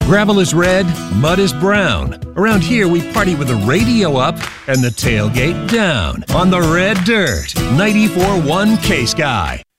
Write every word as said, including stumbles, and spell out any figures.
Gravel is red, mud is brown. Around here, we party with the radio up and the tailgate down on the red dirt. ninety-four point one K-Sky.